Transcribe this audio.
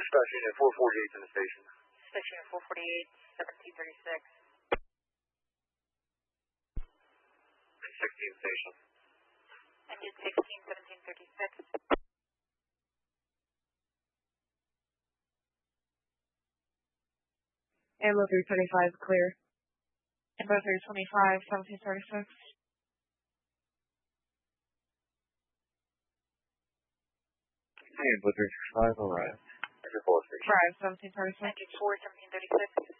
Dispatch unit 448 in the station. Dispatch unit 448, 1736. And 16 station. Engine 16, 1736. Ammo 325 clear. Ammo 325, 1736. Ammo 325 arrived. Engine 4 station. Drive 1736. Engine 4, 1736.